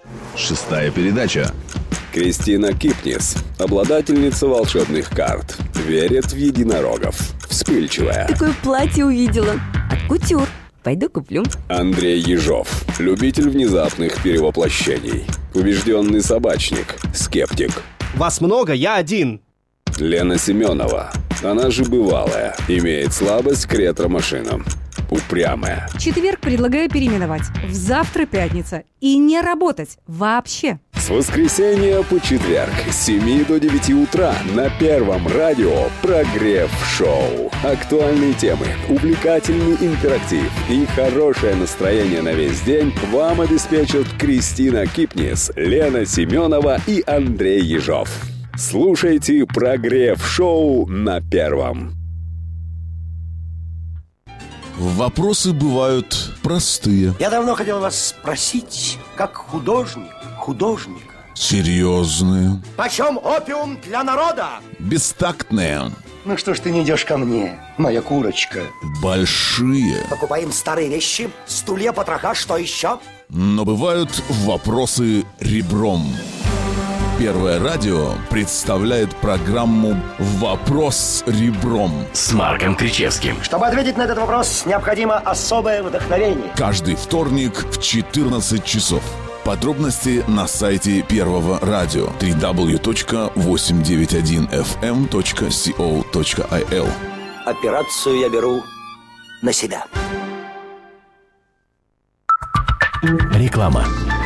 Шестая передача. Кристина Кипнис, обладательница волшебных карт, верит в единорогов, вспыльчивая. Такое платье увидела от Кутюр. Пойду куплю. Андрей Ежов, любитель внезапных перевоплощений, убежденный собачник, скептик. Вас много, я один. Лена Семенова, она же бывалая, имеет слабость к ретро-машинам. Упрямая. Четверг предлагаю переименовать в завтра пятница и не работать вообще. С воскресенья по четверг с 7 до 9 утра на Первом радио «Прогрев-шоу». Актуальные темы, увлекательный интерактив и хорошее настроение на весь день вам обеспечат Кристина Кипнис, Лена Семенова и Андрей Ежов. Слушайте «Прогрев-шоу» на Первом. Вопросы бывают простые. Я давно хотел вас спросить, как художника. Серьезные. Почем опиум для народа? Бестактные. Ну что ж ты не идешь ко мне, моя курочка? Большие. Покупаем старые вещи, стулья, потроха, что еще? Но бывают вопросы ребром. Первое радио представляет программу «Вопрос ребром» с Марком Кричевским. Чтобы ответить на этот вопрос, необходимо особое вдохновение. Каждый вторник в 14 часов. Подробности на сайте Первого радио www.891fm.co.il. Операцию я беру на себя. Реклама.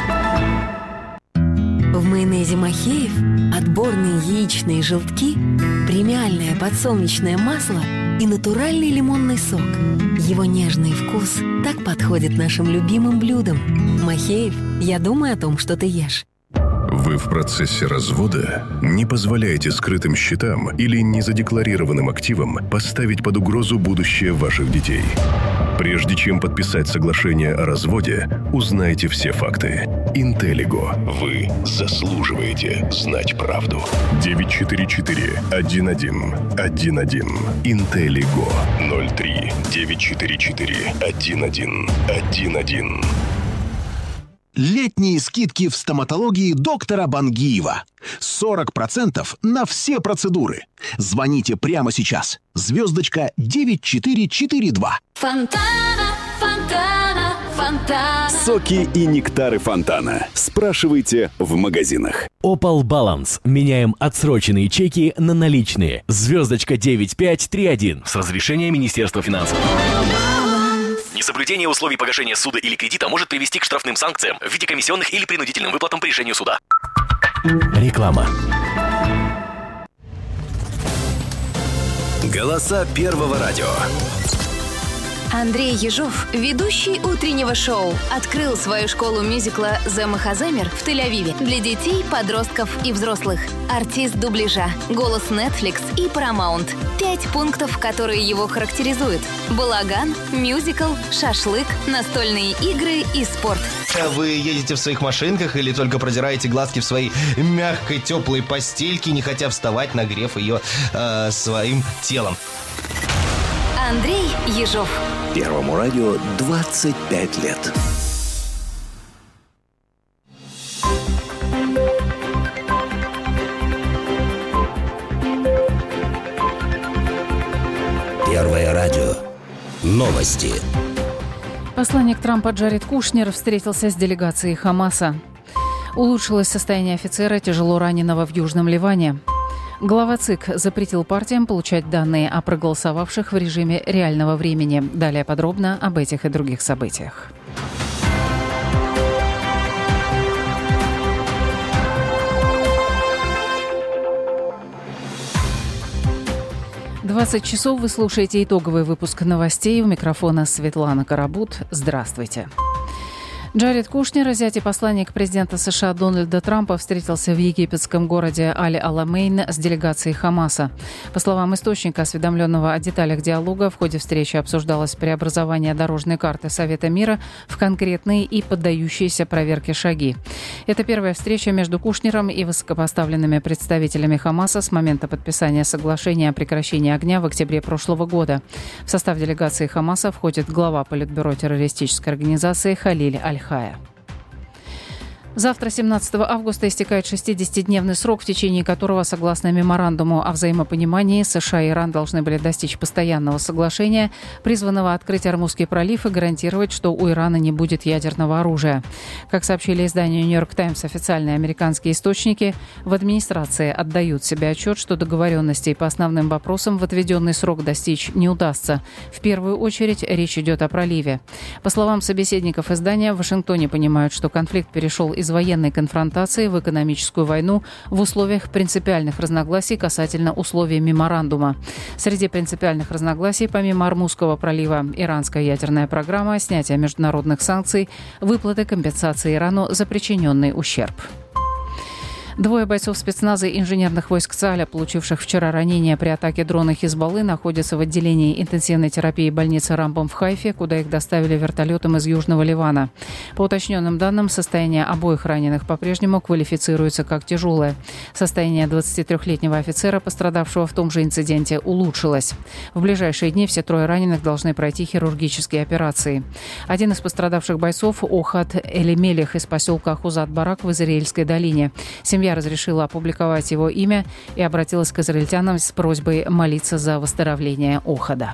В майонезе Махеев отборные яичные желтки, премиальное подсолнечное масло и натуральный лимонный сок. Его нежный вкус так подходит нашим любимым блюдам. Махеев, я думаю о том, что ты ешь. Вы в процессе развода не позволяете скрытым счетам или незадекларированным активам поставить под угрозу будущее ваших детей. Прежде чем подписать соглашение о разводе, узнайте все факты. Интеллиго. Вы заслуживаете знать правду. 944-11-11. Интеллиго. 03-944-11-11. Летние скидки в стоматологии доктора Бангиева. 40% на все процедуры. Звоните прямо сейчас. Звездочка 9442. Фонтана, фонтана, фонтана. Соки и нектары фонтана. Спрашивайте в магазинах. Opal Balance. Меняем отсроченные чеки на наличные. Звездочка 9531. С разрешения Министерства финансов. Несоблюдение условий погашения суда или кредита может привести к штрафным санкциям в виде комиссионных или принудительным выплатам по решению суда. Реклама. Голоса Первого радио. Андрей Ежов, ведущий утреннего шоу, открыл свою школу мюзикла «The Mahazamер» в Тель-Авиве для детей, подростков и взрослых. Артист дубляжа, голос Netflix и Paramount. 5 пунктов, которые его характеризуют: балаган, мюзикл, шашлык, настольные игры и спорт. Вы едете в своих машинках или только продираете глазки в своей мягкой теплой постельке, не хотя вставать, нагрев ее своим телом? Андрей Ежов. Первому радио 25 лет. Первое радио. Новости. Посланник Трампа Джаред Кушнер встретился с делегацией Хамаса. Улучшилось состояние офицера, тяжело раненого в Южном Ливане. Глава ЦИК запретил партиям получать данные о проголосовавших в режиме реального времени. Далее подробно об этих и других событиях. В 20 часов вы слушаете итоговый выпуск новостей. У микрофона Светлана Карабут. Здравствуйте. Джаред Кушнер, зять и посланник президента США Дональда Трампа, встретился в египетском городе Аль-Аламейн с делегацией Хамаса. По словам источника, осведомленного о деталях диалога, в ходе встречи обсуждалось преобразование дорожной карты Совета мира в конкретные и поддающиеся проверке шаги. Это первая встреча между Кушнером и высокопоставленными представителями Хамаса с момента подписания соглашения о прекращении огня в октябре прошлого года. В состав делегации Хамаса входит глава Политбюро террористической организации Халиль Аль-Хая. Завтра, 17 августа, истекает 60-дневный срок, в течение которого, согласно меморандуму о взаимопонимании, США и Иран должны были достичь постоянного соглашения, призванного открыть Ормузский пролив и гарантировать, что у Ирана не будет ядерного оружия. Как сообщили изданию «Нью-Йорк Таймс» официальные американские источники, в администрации отдают себе отчет, что договоренностей по основным вопросам в отведенный срок достичь не удастся. В первую очередь речь идет о проливе. По словам собеседников издания, в Вашингтоне понимают, что конфликт перешел из военной конфронтации в экономическую войну в условиях принципиальных разногласий касательно условий меморандума. Среди принципиальных разногласий, помимо Ормузского пролива, иранская ядерная программа, снятие международных санкций, выплаты компенсации Ирану за причиненный ущерб. Двое бойцов спецназа инженерных войск ЦАЛЯ, получивших вчера ранения при атаке дрона Хизбаллы, находятся в отделении интенсивной терапии больницы Рамбам в Хайфе, куда их доставили вертолетом из Южного Ливана. По уточненным данным, состояние обоих раненых по-прежнему квалифицируется как тяжелое. Состояние 23-летнего офицера, пострадавшего в том же инциденте, улучшилось. В ближайшие дни все трое раненых должны пройти хирургические операции. Один из пострадавших бойцов – Охад Элемелех из поселка Ахузат-Барак в Израильской долине. Семья разрешила опубликовать его имя и обратилась к израильтянам с просьбой молиться за выздоровление Охада.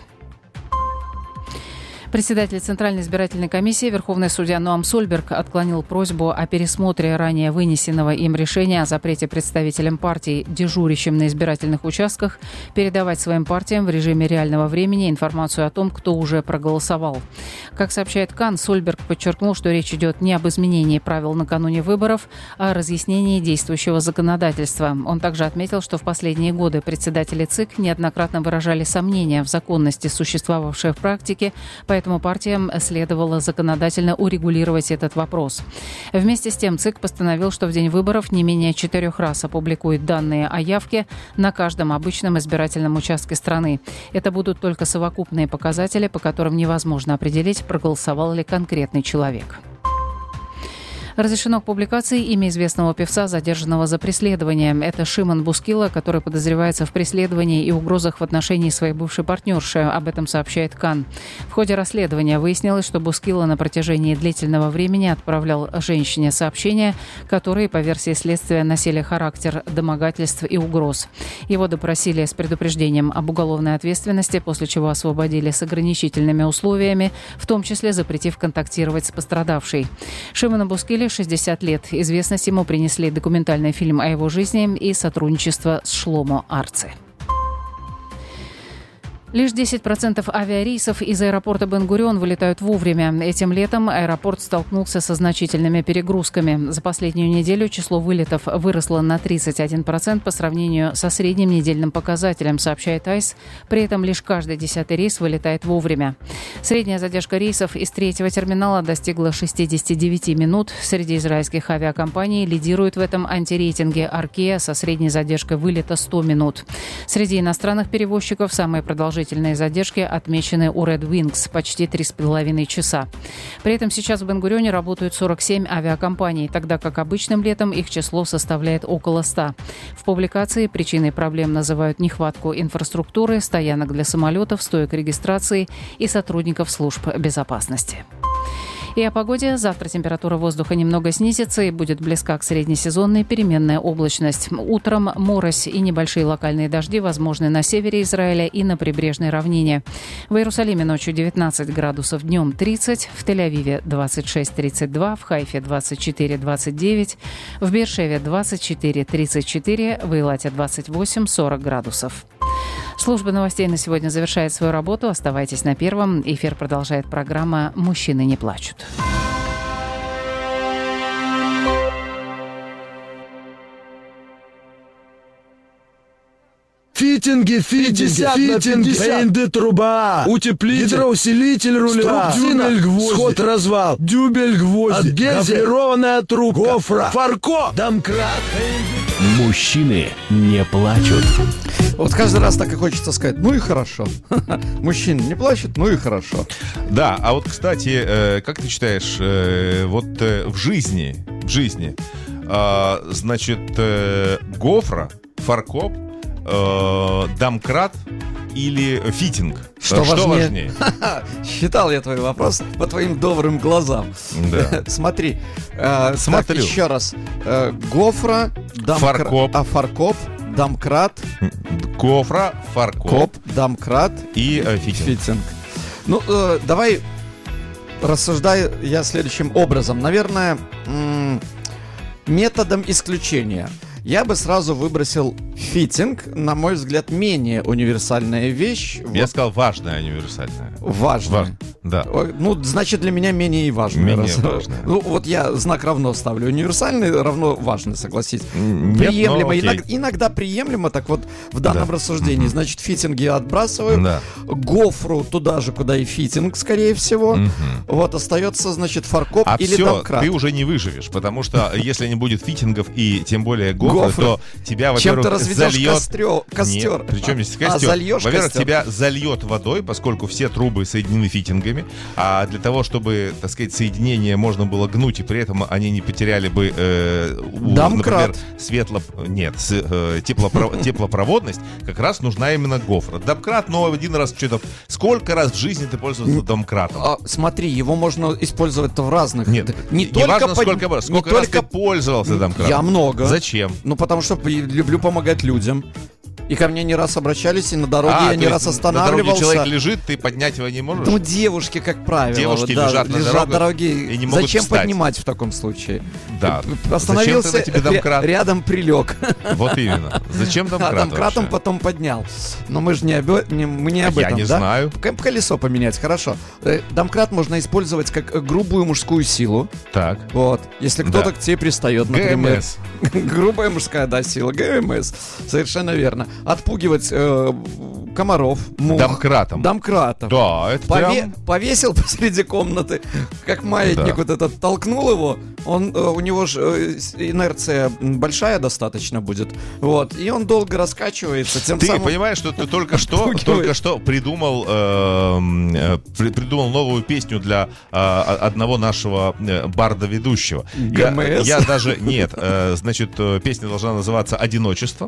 Председатель Центральной избирательной комиссии, верховный судья Ноам Сольберг, отклонил просьбу о пересмотре ранее вынесенного им решения о запрете представителям партий, дежурящим на избирательных участках, передавать своим партиям в режиме реального времени информацию о том, кто уже проголосовал. Как сообщает КАН, Сольберг подчеркнул, что речь идет не об изменении правил накануне выборов, а о разъяснении действующего законодательства. Он также отметил, что в последние годы председатели ЦИК неоднократно выражали сомнения в законности существовавшей практики, поэтому партиям следовало законодательно урегулировать этот вопрос. Вместе с тем ЦИК постановил, что в день выборов не менее 4 раз опубликует данные о явке на каждом обычном избирательном участке страны. Это будут только совокупные показатели, по которым невозможно определить, проголосовал ли конкретный человек. Разрешено к публикации имя известного певца, задержанного за преследование. Это Шимон Бускила, который подозревается в преследовании и угрозах в отношении своей бывшей партнерши. Об этом сообщает КАН. В ходе расследования выяснилось, что Бускила на протяжении длительного времени отправлял женщине сообщения, которые, по версии следствия, носили характер домогательств и угроз. Его допросили с предупреждением об уголовной ответственности, после чего освободили с ограничительными условиями, в том числе запретив контактировать с пострадавшей. Шимону Бускиле 60 лет. Известность ему принесли документальный фильм о его жизни и сотрудничество с Шломо Арце. Лишь 10% авиарейсов из аэропорта Бен-Гурион вылетают вовремя. Этим летом аэропорт столкнулся со значительными перегрузками. За последнюю неделю число вылетов выросло на 31% по сравнению со средним недельным показателем, сообщает АЙС. При этом лишь каждый 10-й рейс вылетает вовремя. Средняя задержка рейсов из третьего терминала достигла 69 минут. Среди израильских авиакомпаний лидирует в этом антирейтинге Аркея со средней задержкой вылета 100 минут. Среди иностранных перевозчиков самые продолжительные задержки отмечены у Red Wings – почти 3,5 часа. При этом сейчас в Бен-Гурионе работают 47 авиакомпаний, тогда как обычным летом их число составляет около 100. В публикации причиной проблем называют нехватку инфраструктуры, стоянок для самолетов, стоек регистрации и сотрудников служб безопасности. И о погоде. Завтра температура воздуха немного снизится и будет близка к среднесезонной, переменная облачность. Утром морось и небольшие локальные дожди возможны на севере Израиля и на прибрежной равнине. В Иерусалиме ночью 19 градусов, днем 30, в Тель-Авиве 26-32, в Хайфе 24-29, в Беэр-Шеве 24-34, в Эйлате 28-40 градусов. Служба новостей на сегодня завершает свою работу. Оставайтесь на Первом. Эфир продолжает программа «Мужчины не плачут». Фитинги, БНД труба, утеплитель, гидроусилитель руля, дюбель гвозди, сход развал, дюбель гвозди, гофрированная трубка, гофра, фарко, домкрат. Мужчины не плачут. Вот каждый раз так и хочется сказать, ну и хорошо. Мужчины не плачут, ну и хорошо. Да, а вот, кстати, как ты считаешь, вот в жизни, значит, гофра, фаркоп, домкрат или фитинг? Что важнее? Считал я твой вопрос по твоим добрым глазам. Да. Смотри. Смотрю. Так, еще раз. Гофра, фаркоп, домкрат. Гофра, фаркоп, домкрат и фитинг. Ну, давай рассуждаю я следующим образом. Наверное, методом исключения. Я бы сразу выбросил фитинг, на мой взгляд, менее универсальная вещь. Я сказал важная, универсальная. Важная. Да. Ну, значит, для меня менее и важная. Менее важная. Ну, вот я знак равно ставлю. Универсальный равно важный, согласитесь. Нет, приемлемо. окей. Иногда приемлемо, так вот в данном рассуждении. Значит, фитинги я отбрасываю. Да. Гофру туда же, куда и фитинг, скорее всего. Вот остается, значит, фаркоп или домкрат. Ты уже не выживешь, потому что если не будет фитингов и тем более гофры, то тебя, во-первых, чем-то разведешь костер. Нет, причем здесь костер? Во-первых, тебя зальет водой, поскольку все трубы соединены фитингами, а для того, чтобы, так сказать, соединение можно было гнуть, и при этом они не потеряли бы, например, теплопроводность, как раз нужна именно гофра. Домкрат, но один раз что-то... Сколько раз в жизни ты пользовался домкратом? Смотри, его можно использовать в разных... Нет, не важно, сколько раз ты пользовался домкратом. Я много. Зачем? Ну, потому что люблю помогать людям. И ко мне не раз обращались, и на дороге я не раз останавливался. На дороге человек лежит, ты поднять его не можешь? Ну, девушки, как правило. Девушки лежат на дороге и не могут Зачем встать? Поднимать в таком случае? Да. Остановился, Зачем тебе домкрат? Рядом прилег. Вот именно. Зачем домкрат? Домкратом потом поднял. Но мы же не об этом, Я не знаю. Колесо поменять, хорошо. Домкрат можно использовать как грубую мужскую силу. Так. Вот. Если кто-то к тебе пристает, например. ГМС. Грубая мужская, да, сила. ГМС. Совершенно верно. Отпугивать комаров, мух. Домкратом. Да, это прям... Повесил посреди комнаты, как маятник вот этот, толкнул его, у него же инерция большая достаточно будет, вот, и он долго раскачивается. Ты понимаешь, что ты только что придумал новую песню для одного нашего барда-ведущего. ГМС? Я даже... Нет, значит, песня должна называться «Одиночество»,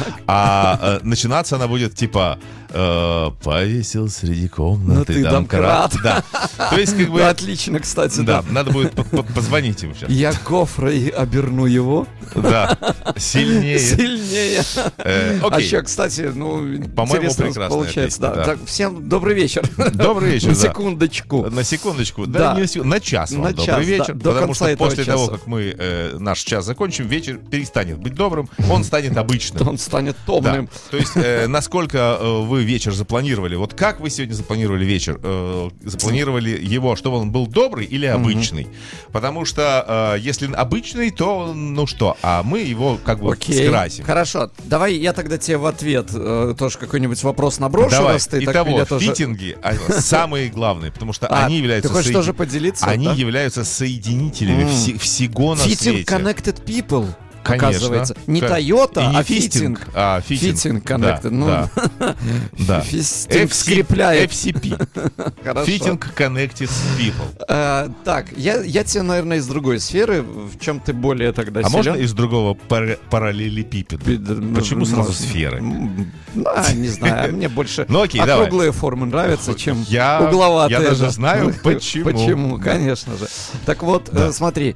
а начинаться она будет типа «Повесил среди комнаты домкрат». Да. То есть, как бы... Отлично, кстати. Да, надо будет позвонить ему сейчас. Я гофрой оберну его. Да, сильнее. А что, кстати, по-моему, прекрасно получается. Да. Так, всем добрый вечер. Добрый вечер, На секундочку. На секундочку. Да, на час вам добрый вечер. Потому что после того, как мы наш час закончим, вечер перестанет быть добрым, он станет обычным. Он станет томным. То есть, насколько вы вечер запланировали? Вот как вы сегодня запланировали вечер? Запланировали его, чтобы он был добрый или обычный? Потому что если обычный, то а мы его как бы скрасим. Хорошо, давай я тогда тебе в ответ тоже какой-нибудь вопрос наброшу. Давай. Итого, фитинги самые главные, потому что они являются... Ты хочешь тоже поделиться? Они являются соединителями всего на свете. Fitting connected people. Конечно. Оказывается. Не Toyota, а фитинг. Фитинг Connected. Да. Фитинг скрепляет. FCP. Фитинг Connected People. Так, я тебе, наверное, из другой сферы, в чем ты более тогда силен. А можно из другого параллелепипеда? Почему сразу сферы? Не знаю, мне больше округлые формы нравятся, чем угловатые. Я даже знаю, почему. Почему, конечно же. Так вот, смотри,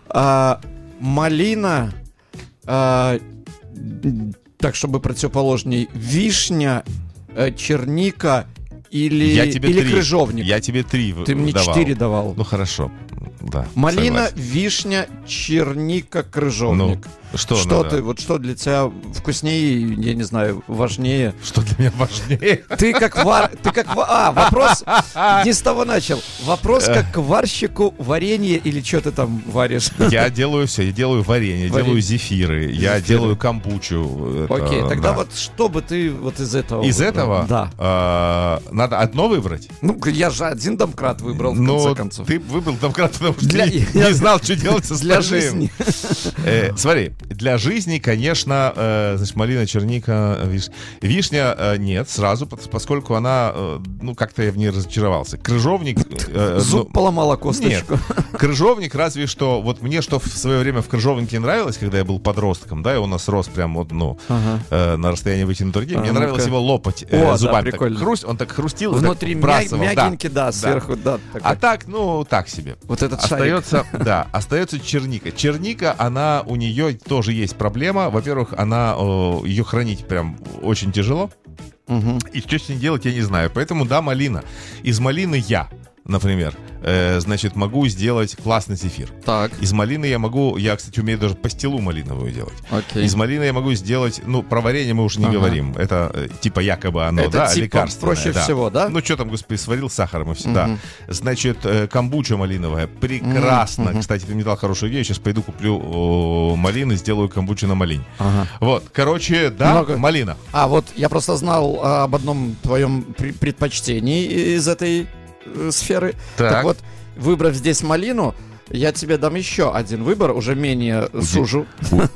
малина... так, чтобы противоположней, вишня, черника или крыжовник. Я тебе 3 давал. Ты мне 4 давал. Ну хорошо, да. Малина, согласен. Вишня, черника, крыжовник. Что ты, вот что для тебя вкуснее, я не знаю, важнее? Что для меня важнее? Вопрос не с того начал. Вопрос как к варщику варенье или что ты там варишь? Я делаю все, я делаю варенье, делаю зефиры, я делаю камбучу. Окей, тогда вот что бы ты вот из этого... Из этого? Да. Надо одно выбрать? Ну, я же один домкрат выбрал, в конце концов. Ты выбрал домкрат, потому что не знал, что делать со остальным. Для жизни. Смотри, для жизни, конечно, значит, малина, черника, вишня нет, сразу, поскольку она, как-то я в ней разочаровался. Крыжовник... Зуб поломала косточку. Нет, крыжовник разве что... Вот мне что в свое время в крыжовнике нравилось, когда я был подростком, да, и он у нас рос прям вот, на расстоянии вытянутой руки. Мне нравилось его лопать зубами. Да, так он так хрустил. Внутри мягенький, да, сверху, да. А так, так себе. Вот этот остается, шарик. Остается черника. Черника, у нее тоже есть проблема. Во-первых, ее хранить прям очень тяжело. И что с ней делать, я не знаю. Поэтому, малина. Из малины например, могу сделать классный зефир. Так. Из малины я, кстати, умею даже пастилу малиновую делать. Окей. Из малины я могу сделать, про варенье мы уже не говорим. Это типа якобы оно, это лекарственное. Проще всего, да? Что там, господи, сварил сахаром и все, да. Значит, камбуча малиновая, прекрасно. Кстати, ты мне дал хорошую идею, сейчас пойду куплю малины, сделаю камбучу на малине. Вот, короче, малина. А вот я просто знал об одном твоем предпочтении из этой сферы. Так вот, выбрав здесь малину, я тебе дам еще один выбор, уже менее сужу.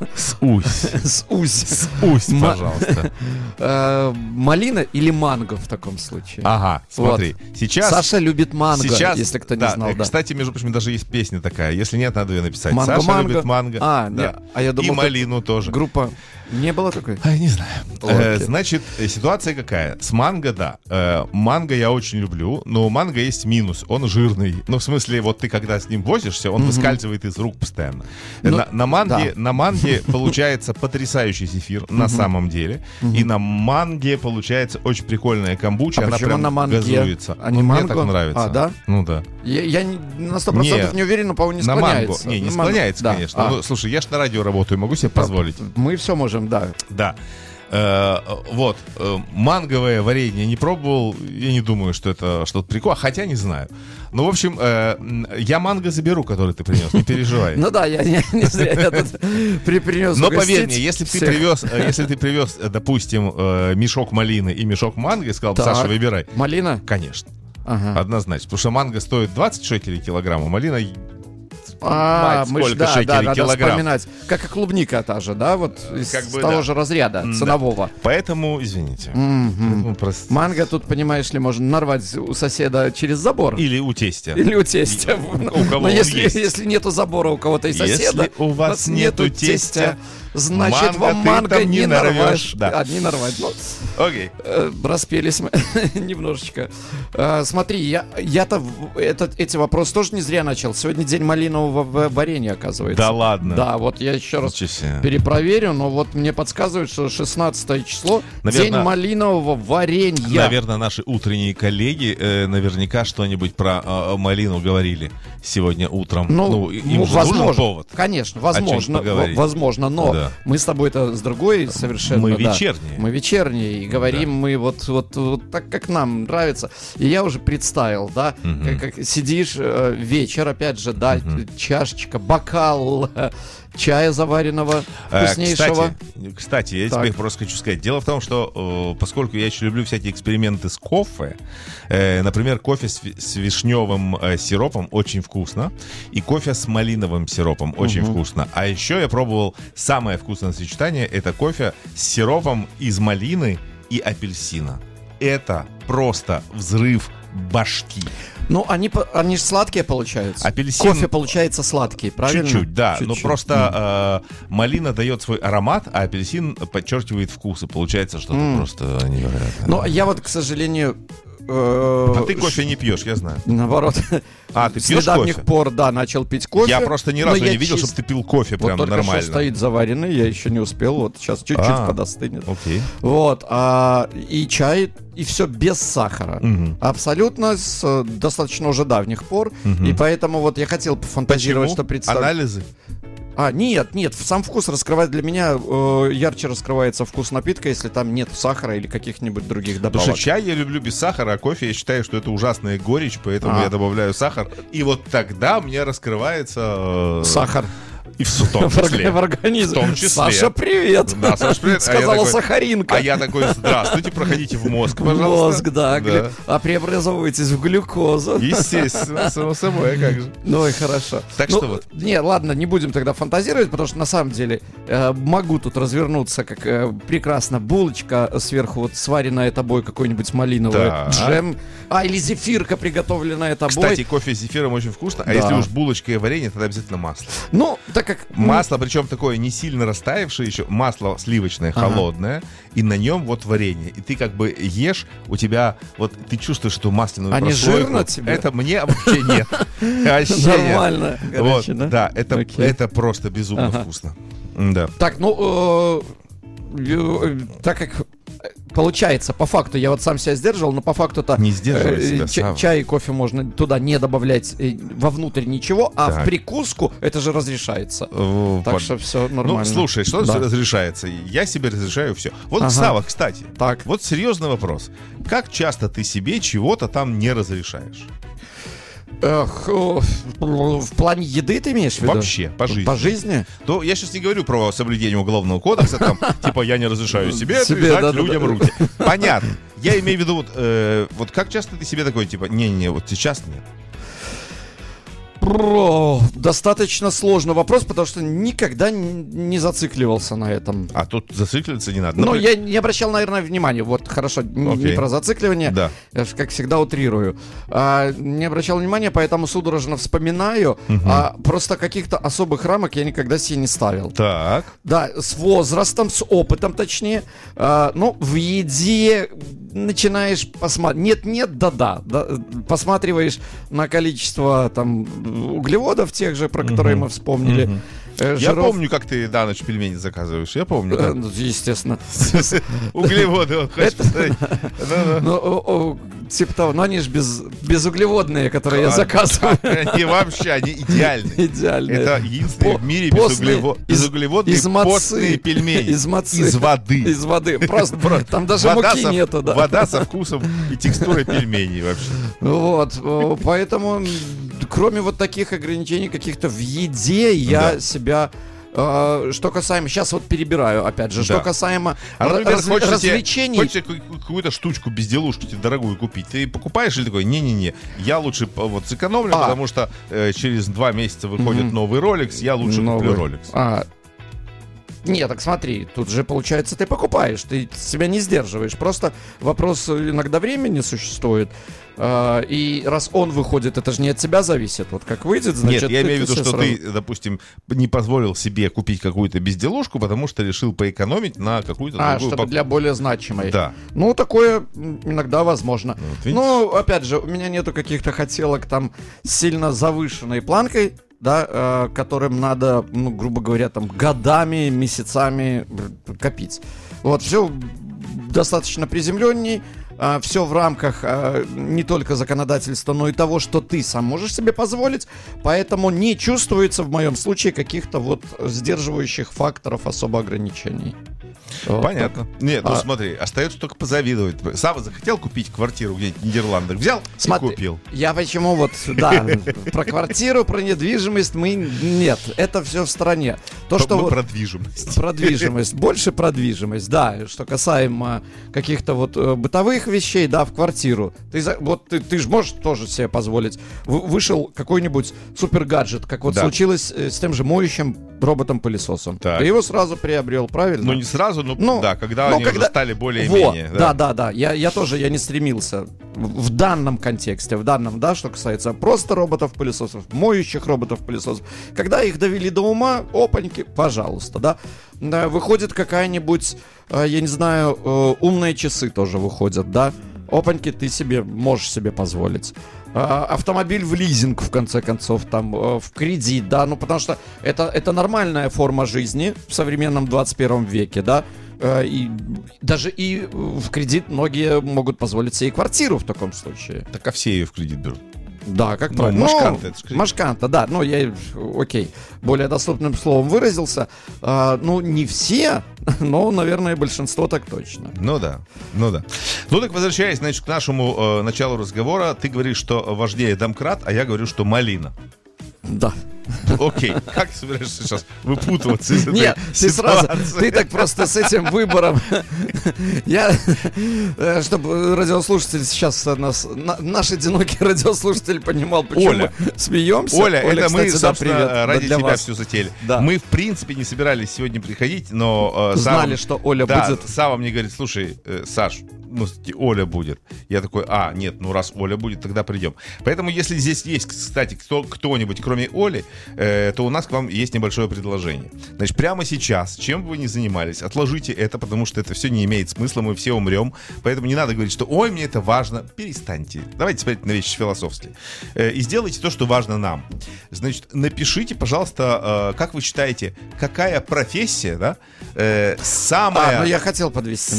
С пожалуйста. Малина или манго в таком случае? Ага, смотри. Сейчас Саша любит манго, если кто не знал. Кстати, между прочим, даже есть песня такая. Если нет, надо ее написать. Саша любит манго. Я думал, и малину тоже. Группа... Не было такой? Не знаю. Значит, ситуация какая? С манго, манго я очень люблю, но у манго есть минус. Он жирный. В смысле, вот ты когда с ним возишься, он выскальзывает из рук постоянно. На манге получается потрясающий зефир на самом деле. И на манге получается очень прикольная камбуча. Она почему прям на манге? газуется. Мне так нравится. Да? Да. Я на 100% не уверен, но, по-моему, не склоняется. На манго. Не склоняется, конечно. Слушай, я ж на радио работаю, могу себе позволить. Мы все можем. Да. Манговое варенье не пробовал. Я не думаю, что это что-то прикольное. Хотя не знаю. В общем, я манго заберу, который ты принес. Не переживай. Я не зря тут принес. Но поверь мне, если ты привез, допустим, мешок малины и мешок манго и сказал, Саша, выбирай. Малина? Конечно. Однозначно. Потому что манго стоит 20 шекелей килограмм, а малина... сколько шекелей килограмм. Вспоминать. Как и клубника та же, да? Вот из того же разряда ценового. Поэтому, извините. Манго тут, понимаешь ли, можно нарвать у соседа через забор. Или у тестя. У кого он есть. Если нету забора у кого-то и соседа, если у вас нету тестя, значит, вам манго не нарвешь. Не нарвать. Окей. Распелись мы немножечко. Смотри, я-то эти вопросы тоже не зря начал. Сегодня день малинового варенья, оказывается. Да ладно? Да, вот я еще раз перепроверю, но вот мне подсказывают, что 16 число, день малинового варенья. Наверное, наши утренние коллеги наверняка что-нибудь про малину говорили сегодня утром. Им же нужен повод. Конечно, возможно, но мы с тобой-то с другой совершенно. Мы вечерние. Мы вечерние, и говорим мы вот так, как нам нравится. И я уже представил, да, как сидишь вечер, опять же, чашечка, бокал чая заваренного, вкуснейшего. Кстати, я тебе просто хочу сказать. Дело в том, что поскольку я очень люблю всякие эксперименты с кофе, например, кофе с вишневым сиропом очень вкусно, и кофе с малиновым сиропом очень вкусно. А еще я пробовал самое вкусное сочетание, это кофе с сиропом из малины и апельсина. Это просто взрыв башки. Они же сладкие получаются. Апельсин... Кофе получается сладкий, правильно? Чуть-чуть, да. Чуть-чуть. Но просто малина дает свой аромат, а апельсин подчеркивает вкус. И получается что-то просто невероятное. Но я вот, к сожалению... А ты кофе не пьешь, я знаю. Наоборот. Ты пьешь кофе? С недавних пор, начал пить кофе. Я просто ни разу не видел, чтобы ты пил кофе прям только нормально. Что стоит заваренный, я еще не успел. Вот сейчас чуть-чуть подостынет. Окей. Вот. И чай, и все без сахара. Абсолютно с достаточно уже давних пор. И поэтому вот я хотел пофантазировать, что представить. Анализы? Нет, сам вкус раскрывает для меня, ярче раскрывается вкус напитка, если там нет сахара или каких-нибудь других добавок. Потому что чай я люблю без сахара, а кофе я считаю, что это ужасная горечь, поэтому я добавляю сахар. И вот тогда у меня раскрывается... Сахар. И в том числе. В организм. В том числе. Саша, привет. Да, Саша, привет. Сказала сахаринка. А я такой, здравствуйте, проходите в мозг, пожалуйста. Мозг, да. А преобразовываетесь в глюкозу. Естественно, само собой, а как же. Ну и хорошо. Так что вот. Не, ладно, не будем тогда фантазировать, потому что на самом деле могу тут развернуться, как прекрасно булочка сверху вот сваренная тобой, какой-нибудь малиновый джем. Или зефирка, приготовленная тобой. Кстати, кофе с зефиром очень вкусно. А если уж булочка и варенье, тогда обязательно масло. Ну, так как... Масло, причем такое не сильно растаявшее еще, масло сливочное, холодное, и на нем вот варенье. И ты как бы ешь, у тебя, вот ты чувствуешь эту масляную прослойку. А не жирно тебе? Это мне вообще нет. Нормально. Вот, да, это просто безумно вкусно. Да. Так, так как... Получается, по факту, я вот сам себя сдерживал, но по факту-то не сдерживай себя, чай и кофе можно туда не добавлять вовнутрь ничего, а в прикуску это же разрешается. Так что все нормально. Ну, слушай, что разрешается? Я себе разрешаю все. Вот, Сава, кстати, вот серьезный вопрос. Как часто ты себе чего-то там не разрешаешь? В плане еды ты имеешь в виду? Вообще, по жизни. По жизни? То я сейчас не говорю про соблюдение уголовного кодекса, там, типа, я не разрешаю себе отрезать людям руки. Понятно. Я имею в виду, вот как часто ты себе такой, типа, не-не, вот сейчас нет? Достаточно сложный вопрос, потому что никогда не зацикливался на этом. А тут зацикливаться не надо. Ну, я не обращал, наверное, внимания. Вот, хорошо, не про зацикливание. Да. Я же, как всегда, утрирую. Не обращал внимания, поэтому судорожно вспоминаю. Просто каких-то особых рамок я никогда себе не ставил. Так. Да, с возрастом, с опытом, точнее. В еде начинаешь посматривать. Нет, да. Посматриваешь на количество там углеводов тех же, про которые мы вспомнили. Я помню, как ты на ночь пельмени заказываешь. Я помню. Естественно. Углеводы. Типа того, но они же безуглеводные, которые я заказываю. Они вообще, они идеальные. Идеальные. Это единственные в мире безуглеводные постные пельмени. Из мацы. Из воды. Из воды. Просто, там даже муки нету. Вода со вкусом и текстурой пельменей вообще. Вот, поэтому, кроме вот таких ограничений каких-то в еде, я себя... Что касаемо, сейчас вот перебираю, опять же, что касаемо развлечений. Хочешь какую-то штучку, безделушку тебе дорогую купить, ты покупаешь или такой, не-не-не, я лучше вот сэкономлю, потому что через 2 месяца выходит новый Rolex, я лучше куплю Rolex. Нет, так смотри, тут же, получается, ты покупаешь, ты себя не сдерживаешь. Просто вопрос иногда времени существует. И раз он выходит, это же не от тебя зависит. Вот как выйдет, значит... Нет, я имею в виду, что ты, допустим, не позволил себе купить какую-то безделушку, потому что решил поэкономить на какую-то другую чтобы для более значимой. Да. Ну, такое иногда возможно. Ну, опять же, у меня нету каких-то хотелок там сильно завышенной планкой, да, которым надо, грубо говоря, там годами, месяцами копить. Вот, все достаточно приземленней, все в рамках не только законодательства, но и того, что ты сам можешь себе позволить, поэтому не чувствуется в моем случае каких-то вот сдерживающих факторов особо ограничений. Понятно. Нет, смотри, остается только позавидовать. Сам захотел купить квартиру где-нибудь в Нидерландах, взял и купил. Я почему про квартиру, про недвижимость нет, это все в стороне. Про движимость. Продвижимость, больше продвижимость, да. Что касаемо каких-то вот бытовых вещей, да, в квартиру. Ты же можешь тоже себе позволить. Вышел какой-нибудь супер гаджет, как вот случилось с тем же моющим роботом-пылесосом. Ты его сразу приобрел, правильно? Ну, не сразу, когда они уже стали более-менее. Да. Я тоже не стремился в данном контексте, что касается просто роботов-пылесосов, моющих роботов-пылесосов. Когда их довели до ума, опаньки, пожалуйста, да. Выходит какая-нибудь, я не знаю, умные часы тоже выходят, да. Опаньки, ты можешь себе позволить. Автомобиль в лизинг, в конце концов, там, в кредит, да, потому что это нормальная форма жизни в современном 21 веке, да, и даже и в кредит многие могут позволить себе и квартиру в таком случае. Так, а все ее в кредит берут. Да, как правильно. Машканта, да. Я, более доступным словом выразился. Не все, но, наверное, большинство так точно. Ну да. Ну, так возвращаясь, значит, к нашему началу разговора, ты говоришь, что важнее домкрат, а я говорю, что малина. Да. Окей, как ты собираешься сейчас выпутываться из этой Нет, ты сразу, ситуации? ты так просто с этим выбором. Я, чтобы радиослушатель сейчас наш одинокий радиослушатель понимал, почему Оля. мы смеемся. Оля, это кстати, мы, да, собственно, привет. Да, ради для тебя вас. все затеяли. Да. Мы, в принципе, не собирались сегодня приходить, но... Знали, что Оля будет. Сава мне говорит, слушай, Саш, Оля будет. Я такой, нет, раз Оля будет, тогда придем. Поэтому, если здесь есть, кстати, кто-нибудь, кроме Оли, то у нас к вам есть небольшое предложение. Значит, прямо сейчас, чем бы вы ни занимались, отложите это, потому что это все не имеет смысла, мы все умрем. Поэтому не надо говорить, что ой, мне это важно. Перестаньте. Давайте смотреть на вещи философские. И сделайте то, что важно нам. Значит, напишите, пожалуйста, как вы считаете, какая профессия, да, самая... я хотел подвести.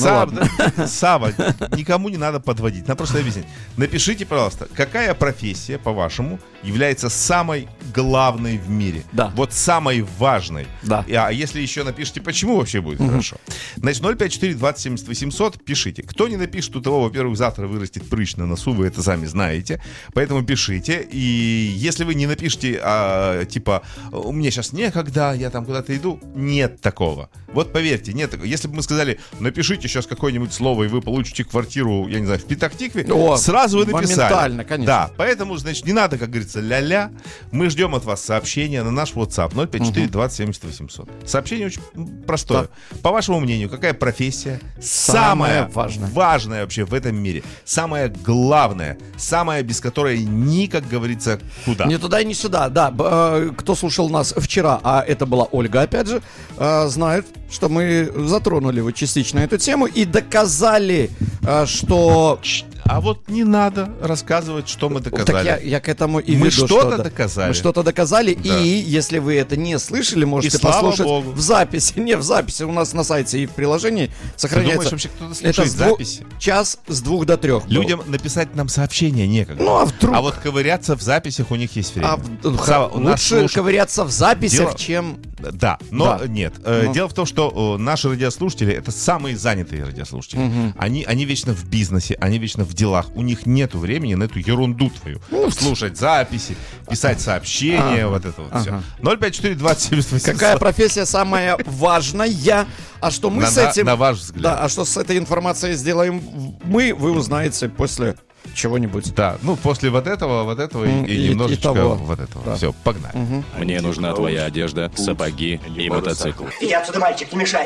Сава, никому не надо подводить. Надо просто объяснить. Напишите, пожалуйста, какая профессия, по-вашему, является самой главной в мире? Да. Вот самой важной. Да. А если еще напишите, почему вообще будет хорошо? Значит, 054-20-70-800 пишите. Кто не напишет, у того, во-первых, завтра вырастет прыщ на носу, вы это сами знаете. Поэтому пишите. И если вы не напишите, типа, у меня сейчас некогда, я там куда-то иду, нет такого. Вот поверьте, нет такого. Если бы мы сказали, напишите сейчас какое-нибудь слово, и вы получите квартиру, я не знаю, в Петахтикве, сразу вы написали. Моментально, конечно. Да, поэтому, значит, не надо, как говорится, ля-ля. Мы ждем от вас сообщения на наш WhatsApp 054-20-70-800. Сообщение очень простое. Да. По вашему мнению, какая профессия самая важная вообще в этом мире? Самая главная, самая, без которой ни, как говорится, куда? Ни туда, ни сюда, да. Кто слушал нас вчера, а это была Ольга, опять же, знает, что мы затронули вот частично эту тему и доказали, что... А вот не надо рассказывать, что мы доказали. Так я к этому и мы веду. что-то доказали. Мы что-то доказали, да. И если вы это не слышали, можете послушать в записи. Не, в записи. У нас на сайте и в приложении сохраняется. Ты думаешь, вообще кто-то слушает записи? Час с 2 до 3. Людям написать нам сообщение некогда. Ну, а вдруг? А вот ковыряться в записях у них есть время. Лучше ковыряться в записях, чем... Да, но нет. Дело в том, что наши радиослушатели — это самые занятые радиослушатели. Они вечно в бизнесе, они вечно в делах. У них нету времени на эту ерунду твою. Слушать записи, писать сообщения, вот это вот все. 054-20-70-800. Какая профессия самая важная? А что мы с этим... На ваш взгляд. Да, а что с этой информацией сделаем мы, вы узнаете после чего-нибудь. Да, после вот этого и немножечко вот этого. Да. Все, погнали. Мне нужна твоя одежда, сапоги и мотоцикл. Иди отсюда, мальчик, не мешай.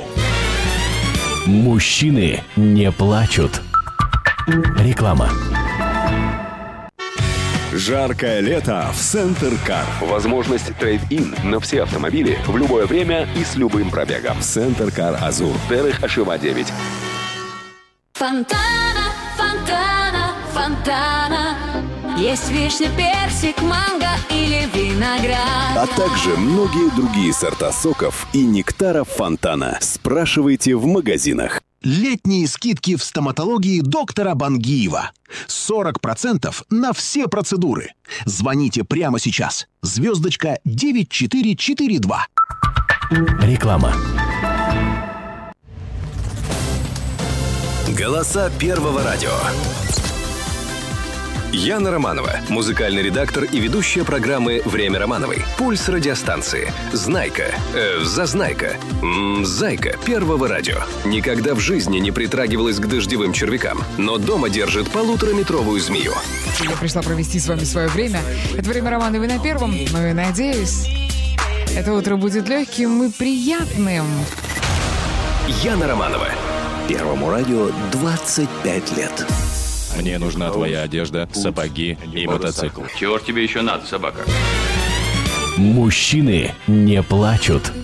Мужчины не плачут. Реклама. Жаркое лето в Центр Кар. Возможность трейд-ин на все автомобили в любое время и с любым пробегом. Центр Кар Азур. Терых Ашива 9. Фонтана, фонтана, фонтана. Есть вишня, персик, манго или виноград. А также многие другие сорта соков и нектаров Фонтана. Спрашивайте в магазинах. Летние скидки в стоматологии доктора Бангиева. 40% на все процедуры. Звоните прямо сейчас. Звездочка 9442. Реклама. Голоса Первого радио. Яна Романова, музыкальный редактор и ведущая программы «Время Романовой». Пульс радиостанции. Знайка. Зазнайка. Зайка Первого радио. Никогда в жизни не притрагивалась к дождевым червякам, но дома держит 1,5-метровую змею. Я пришла провести с вами свое время. Это «Время Романовой» на Первом, но и надеюсь, это утро будет легким и приятным. Яна Романова. Первому радио 25 лет. Мне нужна твоя одежда, сапоги и мотоцикл. Чего ж тебе еще надо, собака? Мужчины не плачут.